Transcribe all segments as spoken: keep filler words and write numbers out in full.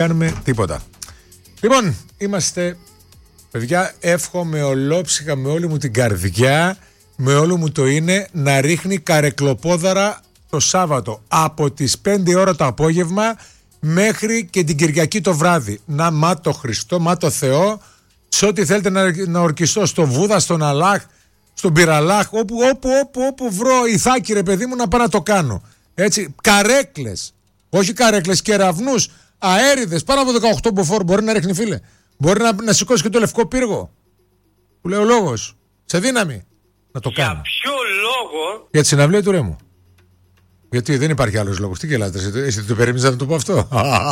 κάνουμε τίποτα. Λοιπόν, είμαστε, παιδιά, εύχομαι ολόψυχα με όλη μου την καρδιά, με όλο μου το είναι, να ρίχνει καρεκλοπόδαρα το Σάββατο από τις πέντε ώρα το απόγευμα μέχρι και την Κυριακή το βράδυ. Να μα το Χριστό, μα το Θεό, σε ό,τι θέλετε να, να ορκιστώ, στο Βούδα, στον Αλάχ, στον Πυραλάχ, όπου, όπου, όπου, όπου βρω ηθάκι, ρε παιδί μου, να πάω να το κάνω. Έτσι, καρέκλες, όχι καρέκλες, κεραυνούς, αέριδες, πάνω από δεκαοκτώ μποφόρ μπορεί να ρίχνει, φίλε. Μπορεί να, να σηκώσει και το λευκό πύργο. Που λέει ο λόγος, σε δύναμη να το Για κάνω. ποιο λόγο? Για τη συναυλία του Ρέμου. Γιατί δεν υπάρχει άλλος λόγος. Τι γελάτε, εσύ, εσύ το περίμενες να το πω αυτό?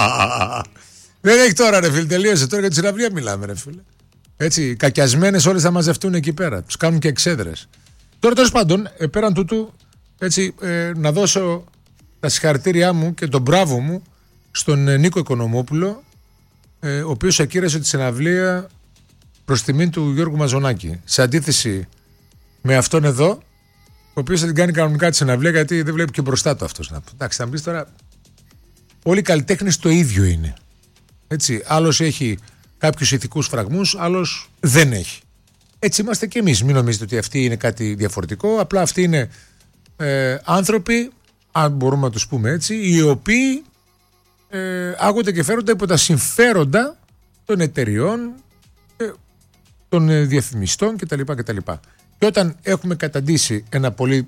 Δεν έχει τώρα, ρε φίλε, τελείωσε. Τώρα για τη συναυλία μιλάμε, ρε φίλε. Έτσι, κακιασμένες όλες θα μαζευτούν εκεί πέρα. Τους κάνουν και εξέδρες. Τώρα, τέλος πάντων, ε, πέραν τούτου, έτσι, ε, να δώσω τα συγχαρητήριά μου και τον μπράβο μου στον ε, Νίκο Οικονομόπουλο, ε, ο οποίος ακύρασε τη συναυλία προς τιμήν του Γιώργου Μαζονάκη. Σε αντίθεση με αυτόν εδώ, ο οποίος θα την κάνει κανονικά τη συναυλία, γιατί δεν βλέπει και μπροστά του αυτός. Εντάξει, θα μου πεις τώρα, όλοι οι καλλιτέχνες το ίδιο είναι. Έτσι, άλλος έχει κάποιους ηθικούς φραγμούς, άλλος δεν έχει. Έτσι είμαστε και εμείς. Μην νομίζετε ότι αυτοί είναι κάτι διαφορετικό. Απλά αυτοί είναι ε, άνθρωποι, αν μπορούμε να τους πούμε έτσι, οι οποίοι ε, άγονται και φέρονται υπό τα συμφέροντα των εταιριών, ε, των ε, διαφημιστών κτλ. κτλ. Και όταν έχουμε καταντήσει ένα πολύ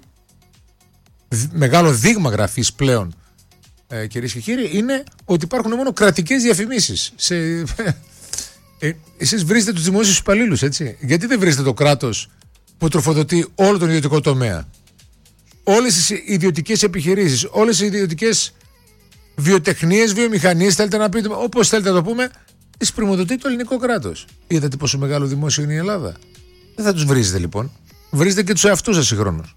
μεγάλο δείγμα γραφής πλέον, ε, κυρίες και κύριοι, είναι ότι υπάρχουν μόνο κρατικές διαφημίσεις. Σε, ε, εσείς βρίζετε τους δημόσιους υπαλλήλους, έτσι. Γιατί δεν βρίζετε το κράτος που τροφοδοτεί όλο τον ιδιωτικό τομέα? Όλες τις ιδιωτικές επιχειρήσεις, όλες τις ιδιωτικές βιοτεχνίες, βιομηχανίες, θέλετε να πείτε, όπως θέλετε να το πούμε, τις πρημοδοτεί το ελληνικό κράτος. Είδατε πόσο μεγάλο δημόσιο είναι η Ελλάδα? Δεν θα τους βρίζετε λοιπόν. Βρίζετε και τους εαυτούς σας συγχρόνως.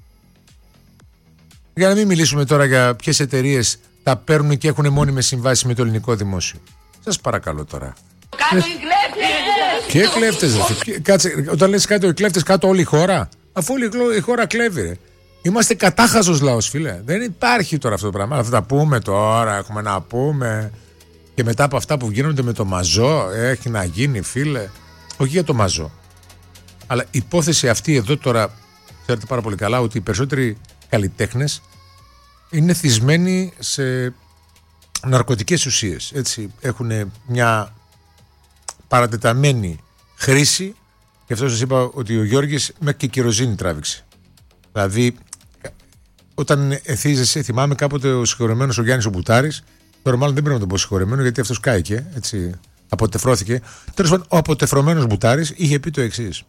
Για να μην μιλήσουμε τώρα για ποιες εταιρείες τα παίρνουν και έχουν μόνιμες συμβάσεις με το ελληνικό δημόσιο. Σας παρακαλώ τώρα. Κάτω οι κλέφτες! Ποιοι κλέφτες, ρε? Κάτσε, όταν λες κάτω οι κλέφτες, κάτω όλη η χώρα. Αφού όλη η χώρα κλέβει, ρε. Είμαστε κατάχαζος λαός, φίλε. Δεν υπάρχει τώρα αυτό το πράγμα. Αλλά θα τα πούμε τώρα, έχουμε να πούμε. Και μετά από αυτά που γίνονται με το μαζό, έχει να γίνει, φίλε. Όχι για το μαζό. Αλλά η υπόθεση αυτή εδώ τώρα, ξέρετε πάρα πολύ καλά ότι οι περισσότεροι καλλιτέχνες είναι θυσμένοι σε ναρκωτικές ουσίες. Έτσι, έχουν μια παρατεταμένη χρήση. Γι' αυτό σας είπα ότι ο Γιώργης μέχρι και κυροζίνη τράβηξε. Δηλαδή, όταν εθίζεσαι, θυμάμαι κάποτε ο συγχωρεμένος ο Γιάννης ο Μπουτάρης, τώρα μάλλον δεν πρέπει να τον πω συγχωρεμένο γιατί αυτός κάηκε, έτσι, αποτεφρώθηκε. Τέλος πάντων, ο αποτεφρωμένος Μπουτάρης είχε πει το εξής.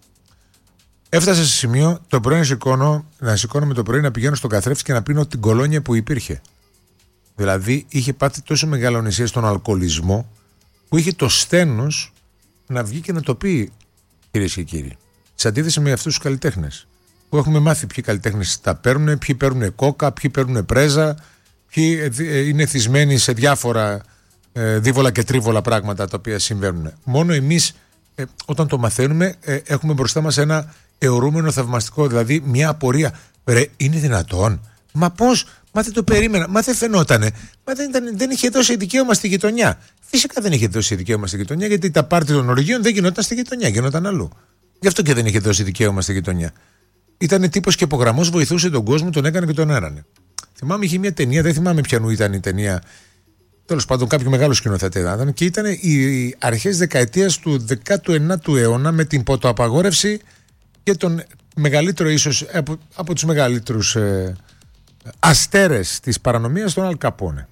Έφτασα σε σημείο το πρωί να σηκώνω, να σηκώνω το πρωί να πηγαίνω στον καθρέφτη και να πίνω την κολόνια που υπήρχε. Δηλαδή, είχε πάθει τόσο μεγαλονησία στον αλκοολισμό που είχε το στένος να βγει και να το πει, κυρίες και κύριοι. Σε αντίθεση με αυτούς τους καλλιτέχνες. Που έχουμε μάθει ποιοι καλλιτέχνες τα παίρνουν, ποιοι παίρνουν κόκα, ποιοι παίρνουν πρέζα, ποιοι είναι θυσμένοι σε διάφορα ε, δίβολα και τρίβολα πράγματα τα οποία συμβαίνουν. Μόνο εμείς ε, όταν το μαθαίνουμε ε, έχουμε μπροστά μας ένα αιωρούμενο θαυμαστικό, δηλαδή μια απορία. Ρε, είναι δυνατόν? Μα πώς? Μα δεν το περίμενα, μα δεν φαινότανε, μα δεν, ήταν, δεν είχε δώσει δικαίωμα στη γειτονιά. Φυσικά δεν είχε δώσει δικαίωμα στη γειτονιά, γιατί τα πάρτι των οργείων δεν γινόταν στη γειτονιά, γινόταν αλλού. Γι' αυτό και δεν είχε δώσει δικαίωμα στη γειτονιά. Ήταν τύπος και υπογραμμός, βοηθούσε τον κόσμο, τον έκανε και τον έρανε. Θυμάμαι, είχε μια ταινία, δεν θυμάμαι ποιανού ήταν η ταινία. Τέλος πάντων, κάποιο μεγάλο σκηνοθέτη ήταν και ήταν οι αρχές δεκαετίας του δέκατου ενάτου αιώνα με την ποτοαπαγόρευση και τον μεγαλύτερο, ίσως από, από τους μεγαλύτερους ε, αστέρες της παρανομίας, τον Αλ Καπόνε.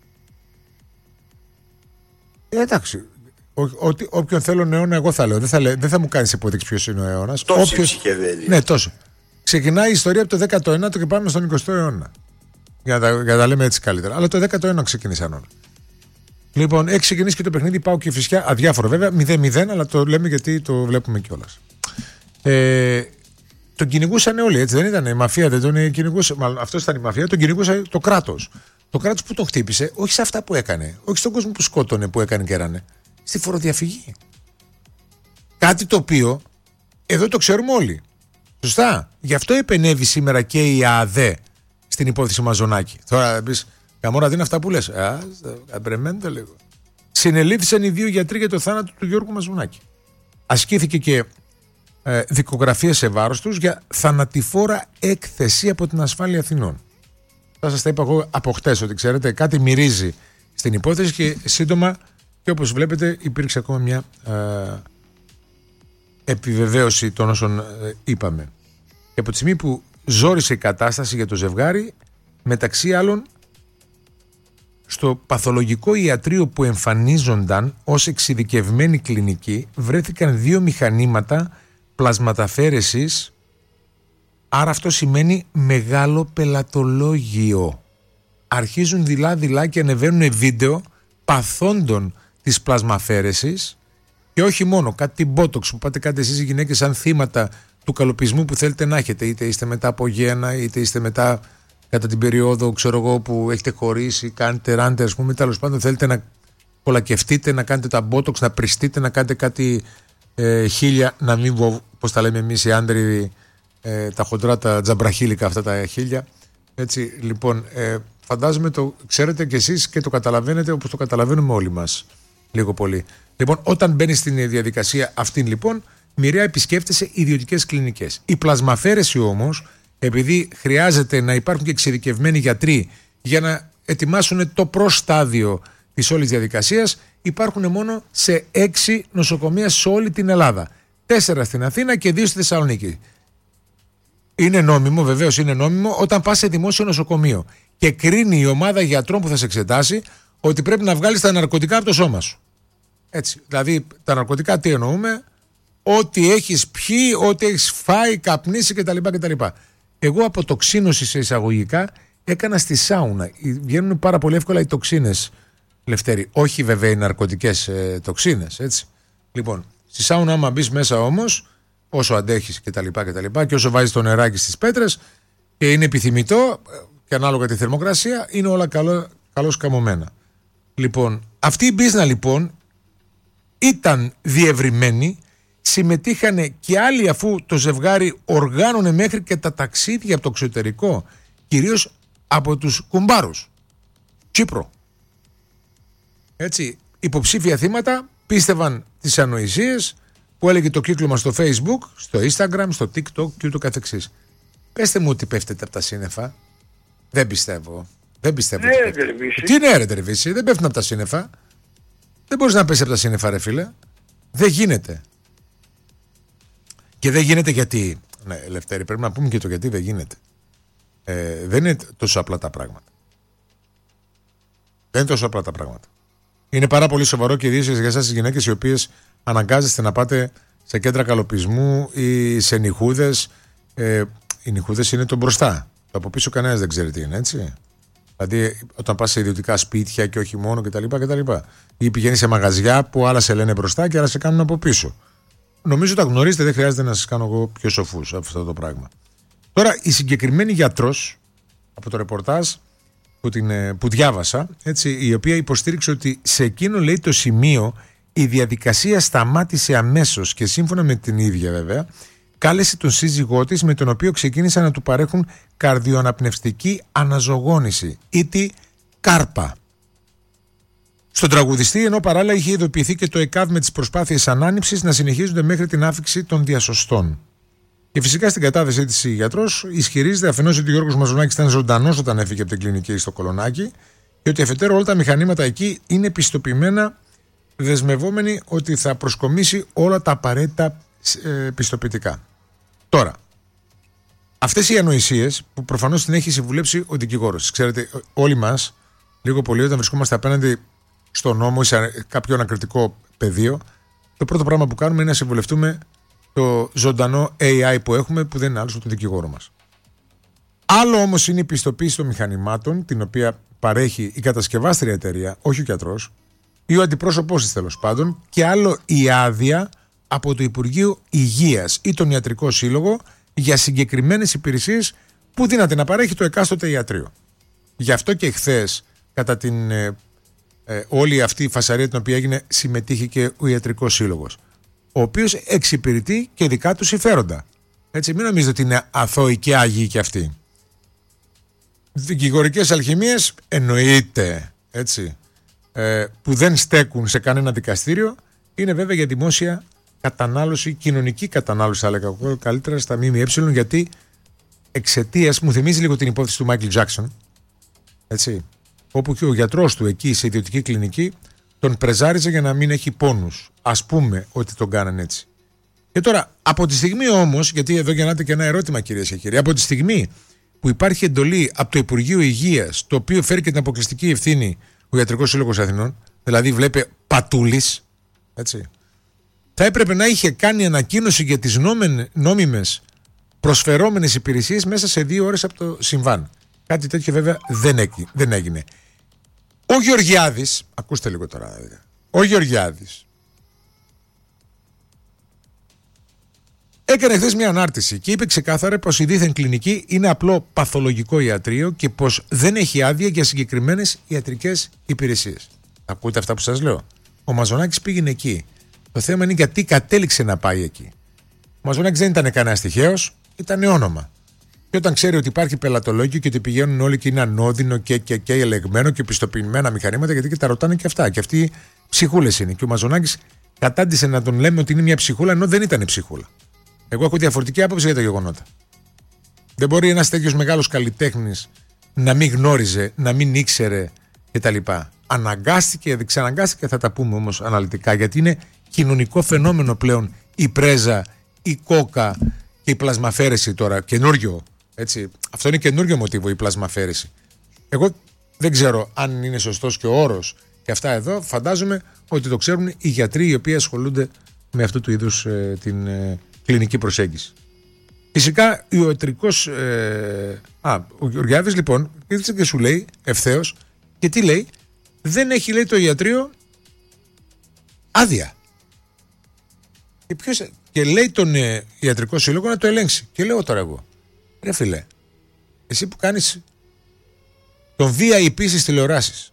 Ε, εντάξει. Ότι όποιον θέλω αιώνα, εγώ θα λέω. Δεν θα, δεν θα μου κάνεις υπόδειξη ποιος είναι ο αιώνας. Τόσο Όποιος... ψυχεδέλεια. Ναι, τόσο. Ξεκινάει η ιστορία από το δέκατο ένατο και πάμε στον εικοστό αιώνα. Για να, τα, για να τα λέμε έτσι καλύτερα. Αλλά το δέκατο ένατο ξεκίνησαν όλα. Λοιπόν, έχει ξεκινήσει και το παιχνίδι Πάω και Φυσιά. Αδιάφορο βέβαια, μηδέν μηδέν, αλλά το λέμε γιατί το βλέπουμε κιόλας. Ε, τον κυνηγούσαν όλοι, έτσι δεν ήταν? Η μαφία δεν τον κυνηγούσε. Μάλλον αυτό ήταν η μαφία, τον κυνηγούσε το κράτος. Το κράτος που τον χτύπησε, όχι σε αυτά που έκανε, όχι στον κόσμο που σκότωνε, που έκανε και έρανε. Στη φοροδιαφυγή. Κάτι το οποίο εδώ το ξέρουμε όλοι. Σωστά. Γι' αυτό επενέβη σήμερα και η ΑΔΕ στην υπόθεση Μαζονάκη. Τώρα θα πεις, Καμόρα, δεν είναι αυτά που λες. Α, απρεμέντε λίγο. συνελήφθησαν οι δύο γιατροί για το θάνατο του Γιώργου Μαζουνάκη. Ασκήθηκε και ε, δικογραφία σε βάρος τους για θανατηφόρα έκθεση από την ασφάλεια Αθηνών. Θα σας τα είπα εγώ από χτες ότι ξέρετε κάτι μυρίζει στην υπόθεση και σύντομα και όπως βλέπετε υπήρξε ακόμα μια ε, επιβεβαίωση των όσων ε, είπαμε. Και από τη στιγμή που ζόρισε η κατάσταση για το ζευγάρι, μεταξύ άλλων στο παθολογικό ιατρείο που εμφανίζονταν ως εξειδικευμένη κλινική βρέθηκαν δύο μηχανήματα πλασματαφέρεσης, άρα αυτό σημαίνει μεγάλο πελατολόγιο. Αρχίζουν δειλά-δειλά και ανεβαίνουν βίντεο παθόντων της πλασμαφέρεσης και όχι μόνο, κάτι μπότοξ που πάτε κάνετε εσείς οι γυναίκες σαν θύματα του καλοπισμού που θέλετε να έχετε, είτε είστε μετά από γέννα, είτε είστε μετά κατά την περίοδο ξέρω εγώ, που έχετε χωρίσει, κάνετε ράντε, ας πούμε, τέλος πάντων θέλετε να κολακευτείτε, να κάνετε τα μπότοξ, να πριστείτε, να κάνετε κάτι ε, χίλια, να μην βο, πώς τα λέμε εμείς οι άντροι, ε, τα χοντρά, τα τζαμπραχίλικα αυτά τα χίλια. Έτσι, λοιπόν, ε, φαντάζομαι το ξέρετε κι εσείς και το καταλαβαίνετε όπως το καταλαβαίνουμε όλοι μας, λίγο πολύ. Λοιπόν, όταν μπαίνει στην διαδικασία αυτήν, λοιπόν, μοιραία επισκέφτεσαι ιδιωτικές κλινικές. Η πλασμαφέρεση όμως, επειδή χρειάζεται να υπάρχουν και εξειδικευμένοι γιατροί για να ετοιμάσουν το προστάδιο της όλης διαδικασίας, υπάρχουν μόνο σε έξι νοσοκομεία σε όλη την Ελλάδα. Τέσσερα στην Αθήνα και δύο στη Θεσσαλονίκη. Είναι νόμιμο, βεβαίως είναι νόμιμο, όταν πας σε δημόσιο νοσοκομείο και κρίνει η ομάδα γιατρών που θα σε εξετάσει ότι πρέπει να βγάλεις τα ναρκωτικά από το σώμα σου. Έτσι. Δηλαδή, τα ναρκωτικά τι εννοούμε? Ό,τι έχεις πιει, ό,τι έχεις φάει, καπνίσει κτλ. κτλ. Εγώ από τοξίνωση σε εισαγωγικά έκανα στη σάουνα. Βγαίνουν πάρα πολύ εύκολα οι τοξίνες, Λευτέρη. Όχι βέβαια οι ναρκωτικές ε, τοξίνες, έτσι. Λοιπόν, στη σάουνα άμα μπεις μέσα όμως, όσο αντέχεις κτλ. Και, και όσο βάζεις το νεράκι στις πέτρες και είναι επιθυμητό και ανάλογα τη θερμοκρασία, είναι όλα καλό, καλώς καμωμένα. Λοιπόν, αυτή η μπίζνα λοιπόν ήταν διευρυμένη. Συμμετείχαν και άλλοι αφού το ζευγάρι οργάνωνε μέχρι και τα ταξίδια από το εξωτερικό, κυρίως από τους κουμπάρους. Κύπρο. Έτσι, υποψήφια θύματα πίστευαν τις ανοησίες που έλεγε το κύκλωμα στο Facebook, στο Instagram, στο TikTok και ούτω καθεξής. Πέστε μου ότι πέφτετε από τα σύννεφα. Δεν πιστεύω. Δεν πιστεύω. Ναι, ότι Τι είναι ρε τερβίση, δεν πέφτουν από τα σύννεφα. Δεν μπορείς να πέσει από τα σύννεφα ρε φίλε. Δεν γίνεται. Και δεν γίνεται γιατί, ναι, Λευτέρη, πρέπει να πούμε και το γιατί δεν γίνεται. Ε, δεν είναι τόσο απλά τα πράγματα. Δεν είναι τόσο απλά τα πράγματα. Είναι πάρα πολύ σοβαρό και ιδίως για εσάς τις γυναίκες οι οποίες αναγκάζεστε να πάτε σε κέντρα καλοπισμού ή σε νυχούδες. Ε, οι νυχούδες είναι το μπροστά. Το από πίσω κανένας δεν ξέρει τι είναι, έτσι. Δηλαδή όταν πας σε ιδιωτικά σπίτια και όχι μόνο κτλ. κτλ. Ή πηγαίνεις σε μαγαζιά που άλλα σε λένε μπροστά και άλλα σε κάνουν από πίσω. Νομίζω τα γνωρίζετε, δεν χρειάζεται να σας κάνω εγώ πιο σοφούς από αυτό το πράγμα. Τώρα, η συγκεκριμένη γιατρός από το ρεπορτάζ που, την, που διάβασα, έτσι, η οποία υποστήριξε ότι σε εκείνο λέει το σημείο η διαδικασία σταμάτησε αμέσως και σύμφωνα με την ίδια βέβαια, κάλεσε τον σύζυγό της με τον οποίο ξεκίνησαν να του παρέχουν καρδιοαναπνευστική αναζωογόνηση ή τη κάρπα. Στον τραγουδιστή, ενώ παράλληλα είχε ειδοποιηθεί και το ΕΚΑΒ με τις προσπάθειες ανάνυψης να συνεχίζονται μέχρι την άφιξη των διασωστών. Και φυσικά στην κατάθεσή της η γιατρός ισχυρίζεται αφενός ότι ο Γιώργος Μαζουνάκης ήταν ζωντανός όταν έφυγε από την κλινική στο Κολονάκι και ότι αφετέρου όλα τα μηχανήματα εκεί είναι πιστοποιημένα, δεσμευόμενοι ότι θα προσκομίσει όλα τα απαραίτητα ε, πιστοποιητικά. Τώρα, αυτές οι ανοησίες που προφανώς την έχει συμβουλέψει ο δικηγόρος. Ξέρετε, όλοι μας, λίγο πολύ, όταν βρισκόμαστε απέναντι στον νόμο ή σε κάποιο ανακριτικό πεδίο, το πρώτο πράγμα που κάνουμε είναι να συμβουλευτούμε το ζωντανό έι άι που έχουμε, που δεν είναι άλλο το δικηγόρο μας. Άλλο όμως είναι η πιστοποίηση των μηχανημάτων, την οποία παρέχει η κατασκευάστρια εταιρεία, όχι ο γιατρός, ή ο αντιπρόσωπός της τέλος πάντων, και άλλο η άδεια από το Υπουργείο Υγείας ή τον Ιατρικό Σύλλογο για συγκεκριμένες υπηρεσίες που δύναται να παρέχει το εκάστοτε ιατρείο. Γι' αυτό και χθες, κατά την ε, ε, όλη αυτή η φασαρία την οποία έγινε, συμμετείχε και ο Ιατρικός Σύλλογος, ο οποίος εξυπηρετεί και δικά του συμφέροντα. Έτσι, μην νομίζετε ότι είναι αθώοι και άγιοι και αυτοί. Δικηγορικές αλχημίες εννοείται, έτσι. ε, που δεν στέκουν σε κανένα δικαστήριο είναι βέβαια για δημόσια κατανάλωση, κοινωνική κατανάλωση, θα έλεγα καλύτερα, στα ΜΜΕ, γιατί εξαιτίας, μου θυμίζει λίγο την υπόθεση του Μάικλ Τζάκσον, έτσι, όπου και ο γιατρός του εκεί σε ιδιωτική κλινική τον πρεζάριζε για να μην έχει πόνους. Ας πούμε ότι τον κάνανε έτσι. Και τώρα, από τη στιγμή όμως, γιατί εδώ γεννάται και ένα ερώτημα, κυρίες και κύριοι, από τη στιγμή που υπάρχει εντολή από το Υπουργείο Υγείας, το οποίο φέρει και την αποκλειστική ευθύνη ο Ιατρικός Σύλλογος Αθηνών, δηλαδή βλέπει Πατούλης, έτσι, θα έπρεπε να είχε κάνει ανακοίνωση για τις νόμιμες προσφερόμενες υπηρεσίες μέσα σε δύο ώρες από το συμβάν. Κάτι τέτοιο βέβαια δεν έγινε. Ο Γεωργιάδης, ακούστε λίγο τώρα, ο Γεωργιάδης έκανε χθες μια ανάρτηση και είπε ξεκάθαρα πως η δίθεν κλινική είναι απλό παθολογικό ιατρείο και πως δεν έχει άδεια για συγκεκριμένες ιατρικές υπηρεσίες. Ακούτε αυτά που σας λέω. Ο Μαζονάκης πήγαινε εκεί. Το θέμα είναι γιατί κατέληξε να πάει εκεί. Ο Μαζονάκης δεν ήταν κανένας τυχαίος, ήταν όνομα. Και όταν ξέρει ότι υπάρχει πελατολόγιο και ότι πηγαίνουν όλοι και είναι ανώδυνο και, και, και ελεγμένο και πιστοποιημένα μηχανήματα, γιατί και τα ρωτάνε και αυτά. Και αυτοί ψυχούλες είναι. Και ο Μαζονάκης κατάντησε να τον λέμε ότι είναι μια ψυχούλα, ενώ δεν ήταν ψυχούλα. Εγώ έχω διαφορετική άποψη για τα γεγονότα. Δεν μπορεί ένας τέτοιος μεγάλος καλλιτέχνης να μην γνώριζε, να μην ήξερε κτλ. Αναγκάστηκε, δεξαναγκάστηκε, θα τα πούμε όμως αναλυτικά, γιατί είναι κοινωνικό φαινόμενο πλέον η πρέζα, η κόκα και η πλασμαφέρεση τώρα. Καινούριο. Έτσι. Αυτό είναι καινούριο μοτίβο, η πλασμαφέρεση. Εγώ δεν ξέρω αν είναι σωστός και ο όρος και αυτά εδώ. Φαντάζομαι ότι το ξέρουν οι γιατροί οι οποίοι ασχολούνται με αυτού του είδους ε, την ε, κλινική προσέγγιση. Φυσικά ο ιατρικός ε, α, ο Γεωργιάδης λοιπόν ήρθε και σου λέει ευθέως, και τι λέει, δεν έχει, λέει, το ιατρείο άδεια. Και, ποιος, και λέει τον ε, ιατρικό σύλλογο να το ελέγξει. Και λέω τώρα εγώ, ρε φίλε, εσύ που κάνεις τον βι άι πι στις τηλεοράσεις,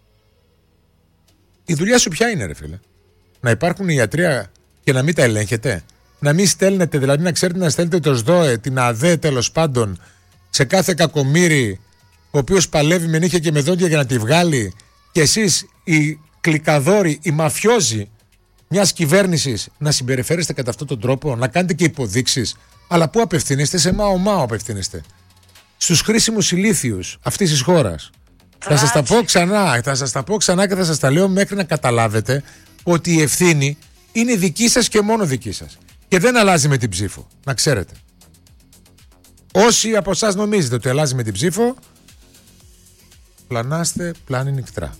η δουλειά σου ποια είναι, ρε φίλε? Να υπάρχουν ιατρία και να μην τα ελέγχετε? Να μην στέλνετε, δηλαδή να ξέρετε να στέλνετε το ΣΔΟΕ, την ΑΔΕ τέλος πάντων, σε κάθε κακομοίρη ο οποίος παλεύει με νύχια και με δόντια για να τη βγάλει, και εσείς οι κλικαδόροι, οι μαφιόζοι μιας κυβέρνησης να συμπεριφέρεστε κατά αυτόν τον τρόπο, να κάνετε και υποδείξεις? Αλλά πού απευθύνεστε? Σε μάο μάο απευθύνεστε. Στους χρήσιμους ηλίθιους αυτής της χώρας. Θα σας τα πω ξανά, θα σας τα πω ξανά και θα σας τα λέω μέχρι να καταλάβετε ότι η ευθύνη είναι δική σας και μόνο δική σας. Και δεν αλλάζει με την ψήφο, να ξέρετε. Όσοι από εσάς νομίζετε ότι αλλάζει με την ψήφο, πλανάστε πλάνη νυχτρά.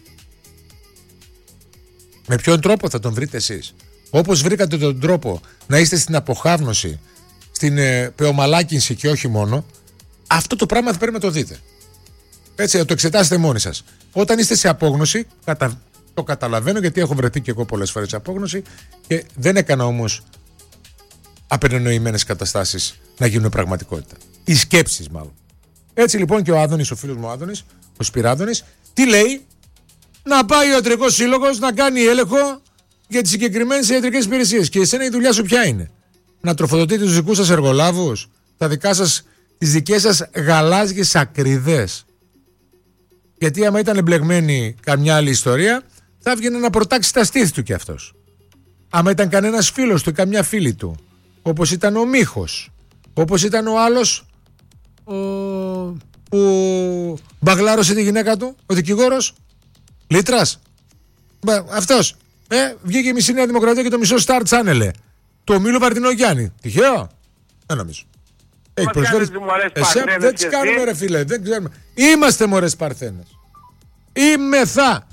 Με ποιον τρόπο θα τον βρείτε εσείς? Όπως βρήκατε τον τρόπο να είστε στην αποχάβνωση, στην ε, πεομαλάκινση και όχι μόνο, αυτό το πράγμα θα πρέπει να το δείτε. Έτσι, να το εξετάσετε μόνοι σας. Όταν είστε σε απόγνωση, κατα... το καταλαβαίνω, γιατί έχω βρεθεί και εγώ πολλές φορές σε απόγνωση και δεν έκανα όμως απενενοημένες καταστάσεις να γίνουν πραγματικότητα. Οι σκέψεις μάλλον. Έτσι λοιπόν και ο Άδωνης, ο φίλος μου ο Άδωνης, ο Σπυράδωνης, τι λέει? Να πάει ο ιατρικός σύλλογος να κάνει έλεγχο για τις συγκεκριμένες ιατρικές υπηρεσίες. Και εσένα η δουλειά σου ποια είναι? Να τροφοδοτείτε τους δικούς σας εργολάβους, τα δικά σας, τις δικές σας γαλάζιες ακριδές. Γιατί άμα ήταν εμπλεγμένη καμιά άλλη ιστορία, θα έβγαινε να προτάξει τα στήθη του κι αυτός. Άμα ήταν κανένας φίλος του, καμιά φίλη του, όπως ήταν ο Μίχος, όπως ήταν ο άλλος ο... που μπαγλάρωσε τη γυναίκα του, ο δικηγόρος Λίτρας, αυτός, ε, βγήκε η μισή Νέα Δημοκρατία και το μισό Star Channel, το Μήλο Βαρτινογιάννη. Τυχαίο? Δεν νομίζω. Έχει προσφέρει. Δεν τις κάνουμε, ρε φίλε, δεν ξέρουμε. Είμαστε μωρές παρθένες. Είμεθα.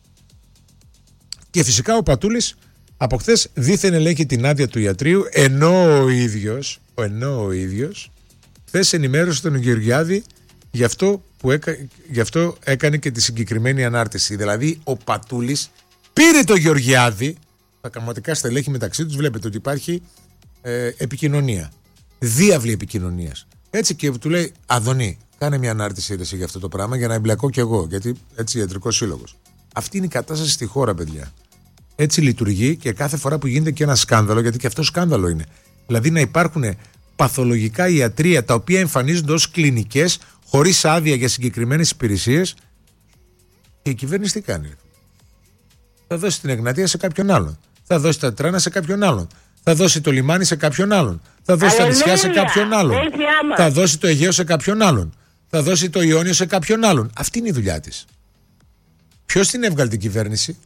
Και φυσικά ο Πατούλης από χθες δήθεν ελέγχει την άδεια του ιατρείου, ενώ ο ίδιος, ενώ ο ίδιος χθες ενημέρωσε τον Γεωργιάδη γι' αυτό που έκα, γι' αυτό έκανε και τη συγκεκριμένη ανάρτηση. Δηλαδή ο Πατούλης πήρε το Γεωργιάδη, τα καμωτικά στελέχη μεταξύ τους, βλέπετε ότι υπάρχει ε, επικοινωνία, διάβλη επικοινωνίας. Έτσι, και του λέει, Αδωνή, κάνε μια ανάρτηση είδηση για αυτό το πράγμα για να εμπλακώ κι εγώ, γιατί έτσι ιατρικός σύλλογος. Αυτή είναι η κατάσταση στη χώρα, παιδιά. Έτσι λειτουργεί, και κάθε φορά που γίνεται και ένα σκάνδαλο, γιατί και αυτό σκάνδαλο είναι. Δηλαδή να υπάρχουν παθολογικά ιατρεία τα οποία εμφανίζονται ως κλινικές, χωρίς άδεια για συγκεκριμένες υπηρεσίες, και η κυβέρνηση τι κάνει? Θα δώσει την Εγνατία σε κάποιον άλλον. Θα δώσει τα Τράνα σε κάποιον άλλον. Θα δώσει το λιμάνι σε κάποιον άλλον. Θα δώσει τα νησιά σε κάποιον άλλον. Θα δώσει το Αιγαίο σε κάποιον άλλον. Θα δώσει το Ιόνιο σε κάποιον άλλον. Αυτή είναι η δουλειά της. Ποιος την έβγαλε την κυβέρνηση?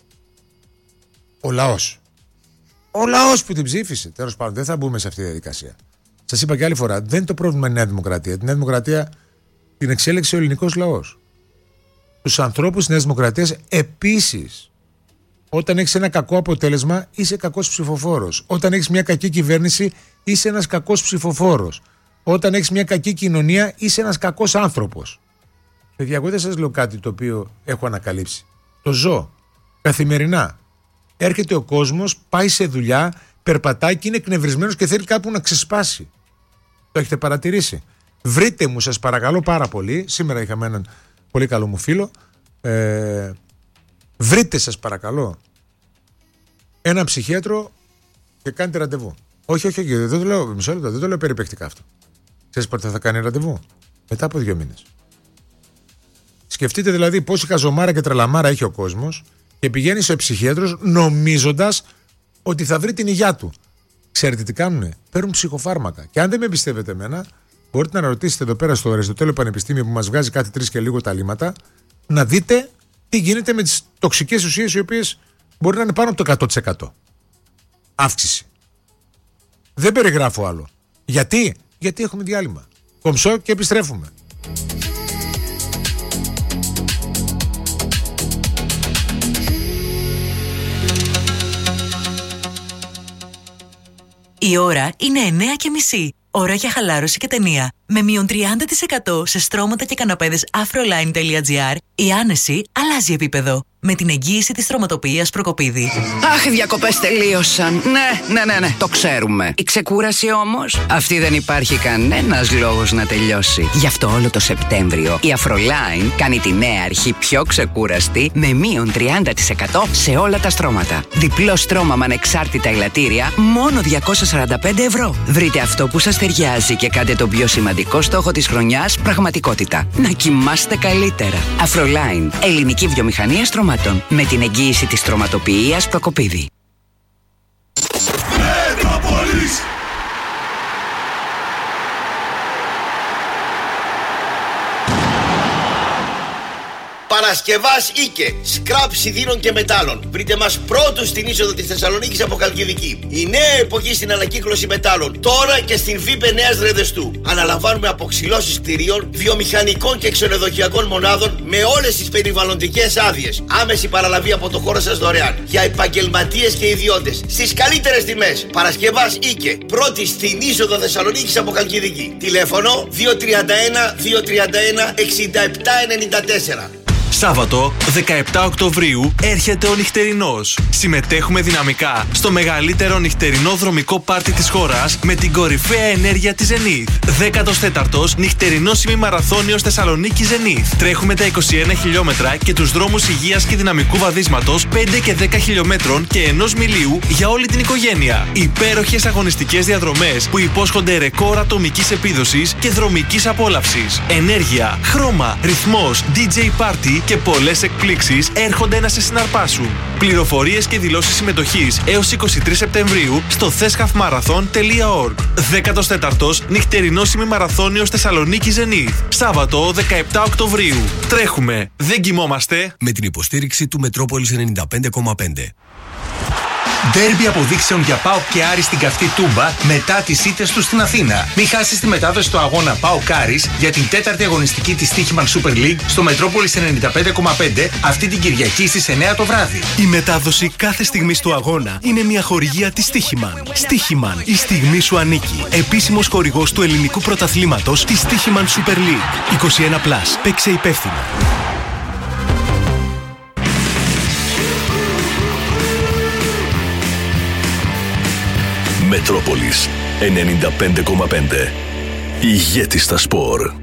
Ο λαός. Ο λαός που την ψήφισε. Τέλος πάντων, δεν θα μπούμε σε αυτή τη διαδικασία. Σας είπα και άλλη φορά, δεν είναι το πρόβλημα η Νέα Δημοκρατία. Την Νέα Δημοκρατία την εξέλεξε ο ελληνικός λαός. Τους ανθρώπους της Νέας Δημοκρατίας επίσης. Όταν έχεις ένα κακό αποτέλεσμα, είσαι κακός ψηφοφόρος. Όταν έχεις μια κακή κυβέρνηση, είσαι ένας κακός ψηφοφόρος. Όταν έχεις μια κακή κοινωνία, είσαι ένας κακός άνθρωπος. Παιδιά, εγώ δεν σας λέω κάτι το οποίο έχω ανακαλύψει. Το ζω καθημερινά. Έρχεται ο κόσμος, πάει σε δουλειά, περπατάει και είναι εκνευρισμένος και θέλει κάπου να ξεσπάσει. Το έχετε παρατηρήσει? Βρείτε μου, σας παρακαλώ πάρα πολύ. Σήμερα είχαμε έναν πολύ καλό μου φίλο. Ε, βρείτε, σας παρακαλώ, έναν ψυχίατρο και κάντε ραντεβού. Όχι, όχι, όχι, δεν το λέω, μισό λεπτό, δεν το λέω περιπαικτικά αυτό. Ξέρεις πότε θα κάνει ραντεβού? Μετά από δύο μήνες. Σκεφτείτε δηλαδή πόση χαζομάρα και τρελαμάρα έχει ο κόσμος και πηγαίνει στο ψυχίατρος νομίζοντας ότι θα βρει την υγειά του. Ξέρετε τι κάνουνε? Παίρνουν ψυχοφάρμακα. Και αν δεν με εμπιστεύετε εμένα, μπορείτε να ρωτήσετε εδώ πέρα στο Αριστοτέλειο Πανεπιστήμιο που μας βγάζει κάθε τρεις και λίγο τα λίμματα, να δείτε τι γίνεται με τις τοξικές ουσίες οι οποίες μπορεί να είναι πάνω από το εκατό τοις εκατό. Αύξηση. Δεν περιγράφω άλλο. Γιατί? Γιατί έχουμε διάλειμμα. Κομψό και επιστρέφουμε. Η ώρα είναι εννιά και μισή. Ώρα για χαλάρωση και ταινία. Με μείον τριάντα τοις εκατό σε στρώματα και καναπέδες afroline τελεία gr, η άνεση αλλάζει επίπεδο. Με την εγγύηση της στρωματοποιίας Προκοπίδη. Αχ, οι διακοπές τελείωσαν. Ναι, ναι, ναι, ναι, το ξέρουμε. Η ξεκούραση όμως, αυτή δεν υπάρχει κανένας λόγος να τελειώσει. Γι' αυτό όλο το Σεπτέμβριο η Afroline κάνει τη νέα αρχή πιο ξεκούραστη με μείον τριάντα τοις εκατό σε όλα τα στρώματα. Διπλό στρώμα με ανεξάρτητα ελαττήρια, μόνο διακόσια σαράντα πέντε ευρώ. Βρείτε αυτό που σας ταιριάζει και κάντε τον πιο σημαντικό στόχο της χρονιάς πραγματικότητα. Να κοιμάστε καλύτερα. Afroline, ελληνική βιομηχανία στρωμάτων. Με την εγγύηση της στρωματοποιίας Προκοπίδη. Μετρόπολης. Παρασκευάς Ίκε, σκραπ σιδήρων και μετάλλων. Βρείτε μας πρώτους στην είσοδο της Θεσσαλονίκης από Χαλκιδική. Η νέα εποχή στην ανακύκλωση μετάλλων, τώρα και στην ΒΥΠΕ Νέας Ρεδεστού. Αναλαμβάνουμε αποξυλώσεις κτηρίων, βιομηχανικών και ξενοδοχειακών μονάδων με όλες τις περιβαλλοντικές άδειες. Άμεση παραλαβή από το χώρο σας δωρεάν. Για επαγγελματίες και ιδιώτες. Στις καλύτερες τιμές. Παρασκευάς Ίκε, πρώτη στην είσοδο Θεσσαλονίκης από Χαλκιδική. Τηλέφωνο δύο τρία ένα δύο τρία ένα εξήντα επτά ενενήντα τέσσερα. Σάββατο δεκαεπτά Οκτωβρίου έρχεται ο νυχτερινός. Συμμετέχουμε δυναμικά στο μεγαλύτερο νυχτερινό δρομικό πάρτι της χώρας με την κορυφαία ενέργεια της Zenith. δέκατος τέταρτος νυχτερινός ημιμαραθώνιος Θεσσαλονίκη Zenith. Τρέχουμε τα είκοσι ένα χιλιόμετρα και τους δρόμους υγείας και δυναμικού βαδίσματος πέντε και δέκα χιλιόμετρων και ενός μιλίου για όλη την οικογένεια. Υπέροχες αγωνιστικές διαδρομές που υπόσχονται ρεκόρ ατομικής επίδοσης και δρομικής απόλαυσης. Ενέργεια, χρώμα, ρυθμός, ντι τζέι Party και πολλές εκπλήξεις έρχονται να σε συναρπάσουν. Πληροφορίες και δηλώσεις συμμετοχής έως είκοσι τρεις Σεπτεμβρίου στο θέσχαφμαραθών τελεία ορg. δέκατος τέταρτος νυχτερινός ημιμαραθώνιος Θεσσαλονίκη Zenith. Σάββατο δεκαεπτά Οκτωβρίου. Τρέχουμε, δεν κοιμόμαστε. Με την υποστήριξη του Μετρόπολης ενενήντα πέντε κόμμα πέντε. Ντέρμπι αποδείξεων για ΠΑΟΚ και Άρη στην καυτή Τούμπα μετά τις ήττες του στην Αθήνα. Μην χάσεις τη μετάδοση του αγώνα ΠΑΟΚ Άρης για την τέταρτη αγωνιστική της Στίχημαν Super League στο Μετρόπολης ενενήντα πέντε κόμμα πέντε αυτή την Κυριακή στις εννιά το βράδυ. Η μετάδοση κάθε στιγμής του αγώνα είναι μια χορηγία της Στίχημαν. Στίχημαν, η στιγμή σου ανήκει. Επίσημος χορηγός του ελληνικού πρωταθλήματος της Στίχημαν Super League. είκοσι ένα συν. Παίξε υπεύθυνα. Μετρόπολης ενενήντα πέντε κόμμα πέντε. Ηγέτη στα σπορ.